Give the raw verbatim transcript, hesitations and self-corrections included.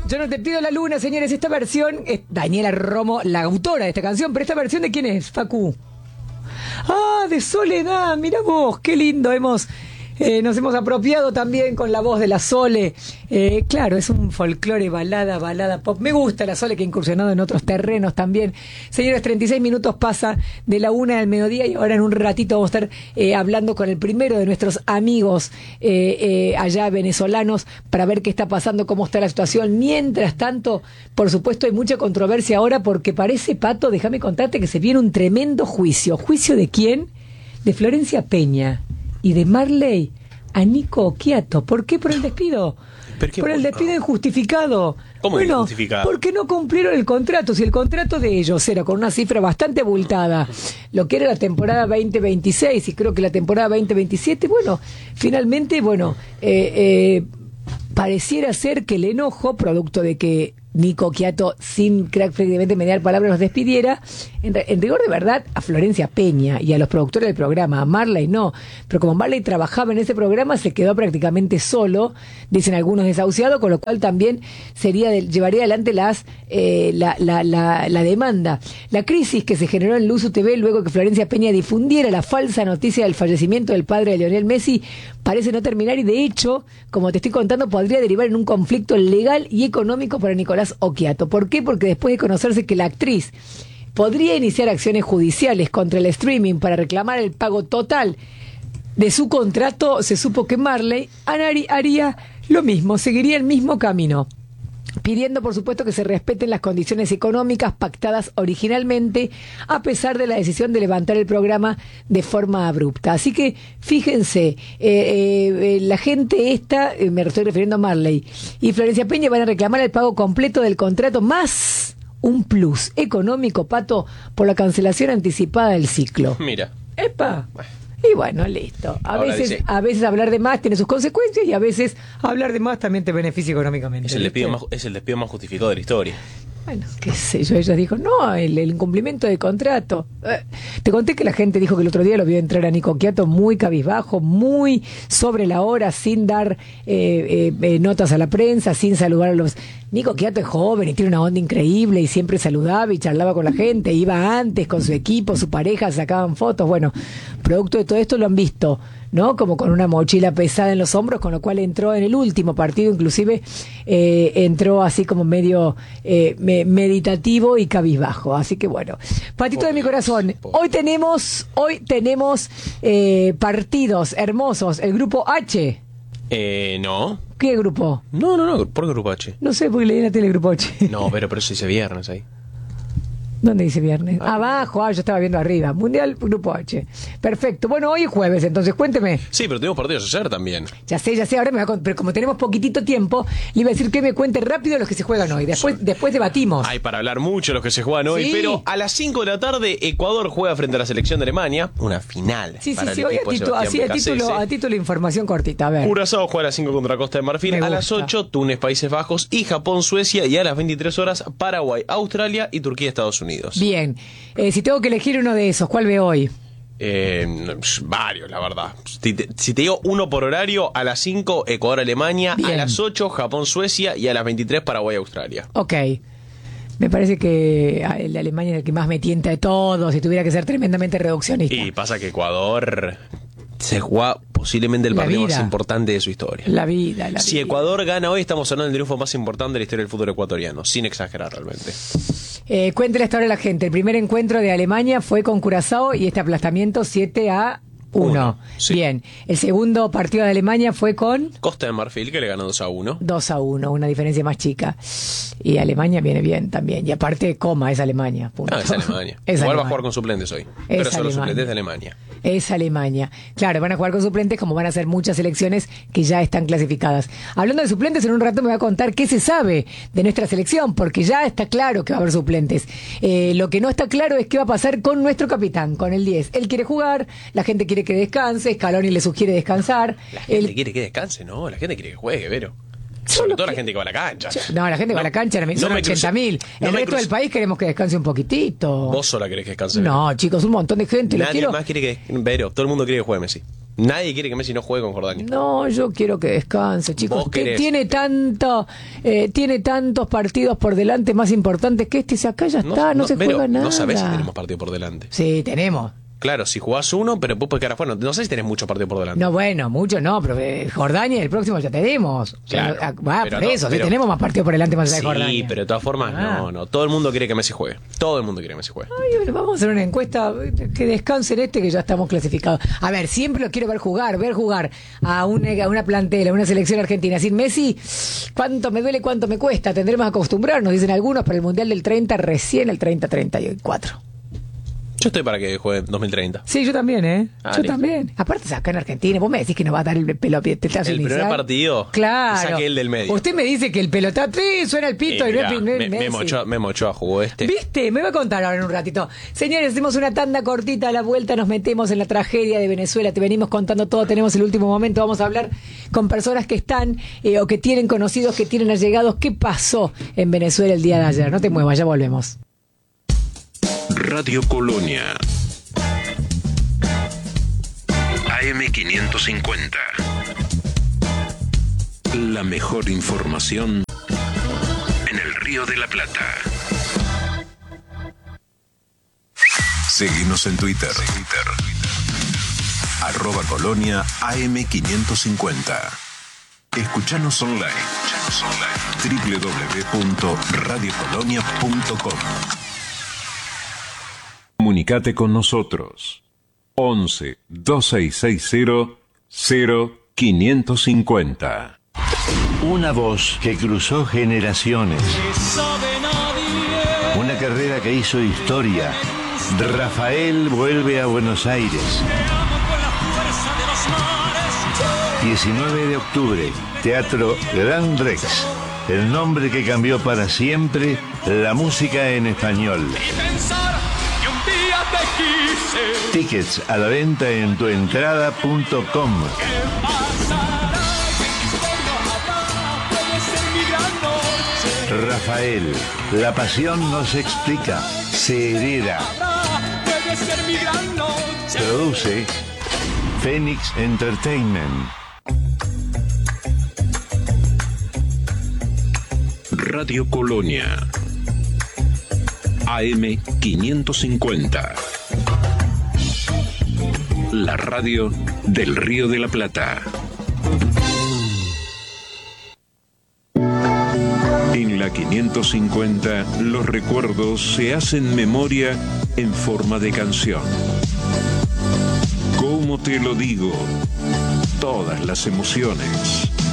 Yo no te pido la luna, señores. Esta versión es Daniela Romo, la autora de esta canción. Pero esta versión, ¿de quién es, Facu? Ah, de Soledad. Mira vos, qué lindo. Hemos eh, nos hemos apropiado también con la voz de la Sole. Eh, claro, es un folclore, balada, balada pop. Me gusta la Sole, que ha incursionado en otros terrenos también. Señores, treinta y seis minutos pasa de la una del mediodía y ahora en un ratito vamos a estar eh, hablando con el primero de nuestros amigos eh, eh, allá venezolanos para ver qué está pasando, cómo está la situación. Mientras tanto, por supuesto, hay mucha controversia ahora porque parece, Pato, déjame contarte que se viene un tremendo juicio. ¿Juicio de quién? De Florencia Peña y de Marley a Nico Occhiato. ¿Por qué? Por el despido. ¿Por qué? Por el despido injustificado. ¿Cómo bueno, injustificado? Porque no cumplieron el contrato. Si el contrato de ellos era con una cifra bastante abultada, lo que era la temporada veinte veintiséis y creo que la temporada veinte veintisiete, bueno, finalmente, bueno, eh, eh, pareciera ser que el enojo, producto de que Nico Occhiato, sin prácticamente mediar palabras, los despidiera, en, en rigor de verdad, a Florencia Peña y a los productores del programa, a Marley no, pero como Marley trabajaba en ese programa, se quedó prácticamente solo, dicen algunos desahuciado, con lo cual también sería de, llevaría adelante las eh, la, la, la, la demanda. La crisis que se generó en Luzu T V luego que Florencia Peña difundiera la falsa noticia del fallecimiento del padre de Lionel Messi parece no terminar y de hecho, como te estoy contando, podría derivar en un conflicto legal y económico para Nicolás Occhiato. ¿Por qué? Porque después de conocerse que la actriz podría iniciar acciones judiciales contra el streaming para reclamar el pago total de su contrato, se supo que Marley haría lo mismo, seguiría el mismo camino, pidiendo por supuesto que se respeten las condiciones económicas pactadas originalmente, a pesar de la decisión de levantar el programa de forma abrupta. Así que fíjense, eh, eh, la gente esta, eh, me estoy refiriendo a Marley y Florencia Peña, van a reclamar el pago completo del contrato más un plus económico, Pato, por la cancelación anticipada del ciclo. Mira. ¡Epa! Y bueno, listo. A Ahora veces, dice, a veces hablar de más tiene sus consecuencias y a veces hablar de más también te beneficia económicamente. Es el despido más, es el despido más justificado de la historia. Bueno, qué sé yo, ella dijo, no, el, el incumplimiento de contrato. Eh, te conté que la gente dijo que el otro día lo vio entrar a Nico Occhiato muy cabizbajo, muy sobre la hora, sin dar eh, eh, eh, notas a la prensa, sin saludar a los... Nico Occhiato es joven y tiene una onda increíble y siempre saludaba y charlaba con la gente, iba antes con su equipo, su pareja, sacaban fotos. Bueno, producto de todo esto lo han visto, ¿no? Como con una mochila pesada en los hombros, con lo cual entró en el último partido, inclusive eh, entró así como medio eh, me, meditativo y cabizbajo. Así que bueno, Patito por de mi Dios, corazón, por hoy tenemos, hoy tenemos eh, partidos hermosos. El grupo H. Eh, no. ¿Qué grupo? No, no, no. ¿Por qué grupo H? No sé, porque leí en la tele el grupo H. No, pero, pero eso dice viernes ahí. ¿Dónde dice viernes? Ah, Abajo, ah, yo estaba viendo arriba. Mundial Grupo H. Perfecto. Bueno, hoy es jueves, entonces cuénteme. Sí, pero tuvimos partidos ayer también. Ya sé, ya sé, ahora me va a contar, pero como tenemos poquitito tiempo, le iba a decir que me cuente rápido los que se juegan hoy. Después, Son- después debatimos. Hay para hablar mucho los que se juegan hoy, Sí. pero a las cinco de la tarde Ecuador juega frente a la selección de Alemania. Una final. Sí, sí, para sí, el hoy a equipo de título, Sebastián así a Becasese. título, a título de información cortita, a ver. Curazao juega a las cinco contra Costa de Marfil, Me a las gusta. ocho Túnez, Países Bajos y Japón, Suecia, y a las veintitrés horas Paraguay, Australia y Turquía, Estados Unidos. Bien, eh, si tengo que elegir uno de esos, ¿cuál veo hoy? Eh, varios, la verdad. Si te, si te digo uno por horario, a las cinco Ecuador, Alemania, Bien. a las ocho Japón, Suecia y a las veintitrés Paraguay, Australia. Ok. Me parece que ah, el de Alemania es el que más me tienta de todos, si tuviera que ser tremendamente reduccionista. Y pasa que Ecuador se juega posiblemente el La partido vida. más importante de su historia. La vida, la Si vida. Ecuador gana hoy, estamos hablando del triunfo más importante de la historia del fútbol ecuatoriano, sin exagerar realmente. Eh, cuéntele hasta ahora a la gente. El primer encuentro de Alemania fue con Curazao y este aplastamiento siete a uno. Uno, sí. Bien. El segundo partido de Alemania fue con Costa de Marfil, que le ganó dos a uno. dos a uno, una diferencia más chica. Y Alemania viene bien también. Y aparte, coma, es Alemania. Punto. Ah, es Alemania. Es Igual va a Alemania. jugar con suplentes hoy. pero son los Alemania. suplentes de Alemania. Es Alemania. Claro, van a jugar con suplentes como van a ser muchas selecciones que ya están clasificadas. Hablando de suplentes, en un rato me va a contar qué se sabe de nuestra selección, porque ya está claro que va a haber suplentes. Eh, lo que no está claro es qué va a pasar con nuestro capitán, con el diez. Él quiere jugar, la gente quiere que descanse, Scaloni le sugiere descansar. La gente Él- quiere que descanse, ¿no? La gente quiere que juegue, Vero. Yo Sobre lo todo la que- gente que va a la cancha. No, la gente que va a la cancha son no me ochenta mil. crucé- no El me resto del crucé- país queremos que descanse un poquitito. Vos sola querés que descanse. No, chicos, un montón de gente. Los Nadie quiero... más quiere que... Vero, todo el mundo quiere que juegue Messi. Nadie quiere que Messi no juegue con Jordania. No, yo quiero que descanse, chicos. Vos querés. Tiene tanto, eh, tiene tantos partidos por delante más importantes que este. Si acá ya está, no, no se pero juega nada. No sabés si tenemos partido por delante. Sí, tenemos. Claro, si jugás uno, pero después puedes quedar afuera. No sé si tenés mucho partido por delante. No, bueno, mucho no, pero eh, Jordania el próximo ya tenemos. Claro. Ah, va, Pero por no, eso, sí, pero- tenemos más partidos por delante más allá Sí, de Jordania. pero de todas formas, Ah. no, no. Todo el mundo quiere que Messi juegue. Todo el mundo quiere que Messi juegue. Ay, bueno, vamos a hacer una encuesta que descanse en este que ya estamos clasificados. A ver, siempre lo quiero ver jugar, ver jugar a una, a una plantela, a una selección argentina. Sin Messi, ¿cuánto me duele, cuánto me cuesta? Tendremos que acostumbrarnos, dicen algunos, para el Mundial del treinta, recién el treinta treinta y cuatro. Yo estoy para que juegue en dos mil treinta. Sí, yo también, ¿eh? Ah, yo listo. también. Aparte, acá en Argentina, vos me decís que nos va a dar el pelotazo El inicial. primer partido, Claro. saque el del medio. Usted me dice que el pelotazo, sí, suena el pito Eh, y no es mirá, no es me, Messi. Memo Ochoa- Memo Ochoa jugó este. ¿Viste? Me va a contar ahora en un ratito. Señores, hacemos una tanda cortita a la vuelta, nos metemos en la tragedia de Venezuela, te venimos contando todo, tenemos el último momento, vamos a hablar con personas que están eh, o que tienen conocidos, que tienen allegados. ¿Qué pasó en Venezuela el día de ayer? No te muevas, ya volvemos. Radio Colonia A M quinientos cincuenta. La mejor información en el Río de la Plata. Seguimos en Twitter. Arroba Colonia A M quinientos cincuenta. Escuchanos online. doble u doble u doble u punto radio colonia punto com. Comunicate con nosotros. once, veintiséis sesenta, cero quinientos cincuenta. Una voz que cruzó generaciones. Una carrera que hizo historia. Rafael vuelve a Buenos Aires. diecinueve de octubre, Teatro Gran Rex. El nombre que cambió para siempre la música en español. Tickets a la venta en tuentrada punto com. Rafael, la pasión no se explica, se hereda. Produce Phoenix Entertainment. Radio Colonia A M quinientos cincuenta. La radio del Río de la Plata. En la quinientos cincuenta, los recuerdos se hacen memoria en forma de canción. ¿Cómo te lo digo? Todas las emociones.